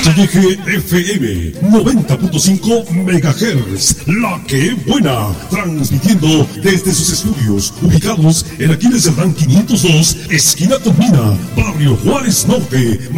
FM 90.5 MHz, la que buena, transmitiendo desde sus estudios ubicados en Aquiles Cerdán 502, esquina Tomina, Barrio Juárez Norte.